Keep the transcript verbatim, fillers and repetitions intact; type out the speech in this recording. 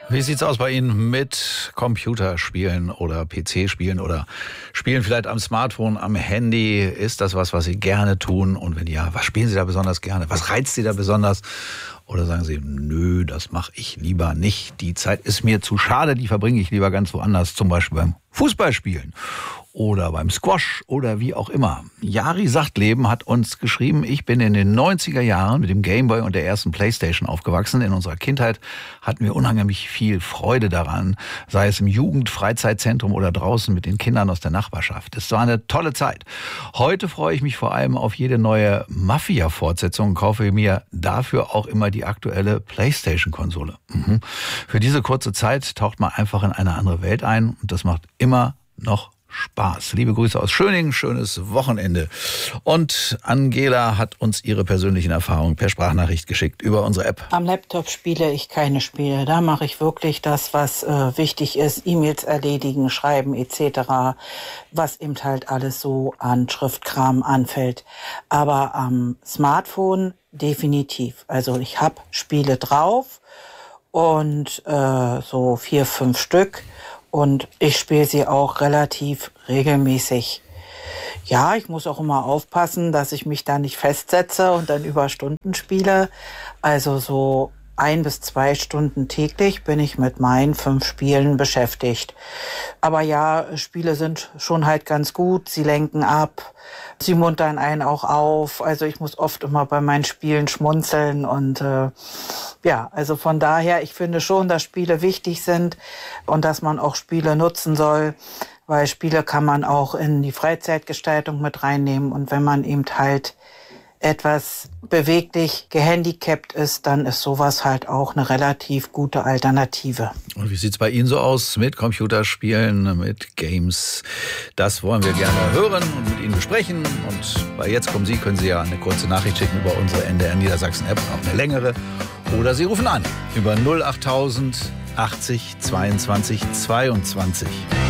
Wie sieht's aus bei Ihnen mit Computerspielen oder P C-Spielen oder Spielen vielleicht am Smartphone, am Handy? Ist das was, was Sie gerne tun? Und wenn ja, was spielen Sie da besonders gerne? Was reizt Sie da besonders? Oder sagen Sie, nö, das mache ich lieber nicht. Die Zeit ist mir zu schade, die verbringe ich lieber ganz woanders. Zum Beispiel beim Fußballspielen oder beim Squash oder wie auch immer. Jari Sachtleben hat uns geschrieben, ich bin in den neunziger Jahren mit dem Gameboy und der ersten Playstation aufgewachsen. In unserer Kindheit hatten wir unheimlich viel Freude daran, sei es im Jugend-Freizeitzentrum oder draußen mit den Kindern aus der Nachbarschaft. Es war eine tolle Zeit. Heute freue ich mich vor allem auf jede neue Mafia-Fortsetzung und kaufe mir dafür auch immer die aktuelle Playstation-Konsole. Mhm. Für diese kurze Zeit taucht man einfach in eine andere Welt ein und das macht immer noch Spaß. Liebe Grüße aus Schöningen, schönes Wochenende. Und Angela hat uns ihre persönlichen Erfahrungen per Sprachnachricht geschickt über unsere App. Am Laptop spiele ich keine Spiele. Da mache ich wirklich das, was äh, wichtig ist. E-Mails erledigen, schreiben et cetera. Was eben halt alles so an Schriftkram anfällt. Aber am Smartphone definitiv. Also ich habe Spiele drauf und äh, so vier, fünf Stück. Und ich spiele sie auch relativ regelmäßig. Ja, ich muss auch immer aufpassen, dass ich mich da nicht festsetze und dann über Stunden spiele. Also so ein bis zwei Stunden täglich bin ich mit meinen fünf Spielen beschäftigt. Aber ja, Spiele sind schon halt ganz gut. Sie lenken ab. Sie muntern einen auch auf. Also ich muss oft immer bei meinen Spielen schmunzeln. Und äh, ja, also von daher, ich finde schon, dass Spiele wichtig sind und dass man auch Spiele nutzen soll. Weil Spiele kann man auch in die Freizeitgestaltung mit reinnehmen. Und wenn man eben halt etwas beweglich gehandicapt ist, dann ist sowas halt auch eine relativ gute Alternative. Und wie sieht's bei Ihnen so aus mit Computerspielen, mit Games? Das wollen wir gerne hören und mit Ihnen besprechen. Und bei Jetzt kommen Sie, können Sie ja eine kurze Nachricht schicken über unsere N D R Niedersachsen-App, auch eine längere. Oder Sie rufen an über null achttausend achtzig zweiundzwanzig zweiundzwanzig.